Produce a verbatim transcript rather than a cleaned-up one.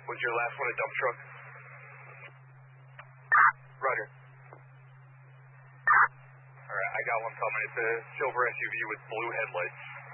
Was your last one a dump truck? Roger. Alright, I got one coming. It's a silver S U V with blue headlights.